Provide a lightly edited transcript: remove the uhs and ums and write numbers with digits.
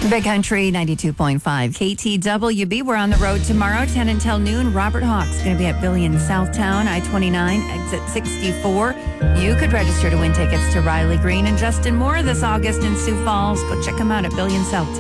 Big Country 92.5 KTWB. We're on the road tomorrow, 10 until noon. Robert Hawk's going to be at Billy in Southtown, I-29, exit 64. You could register to win tickets to Riley Green and Justin Moore this August in Sioux Falls. Go check them out at Billy in Southtown.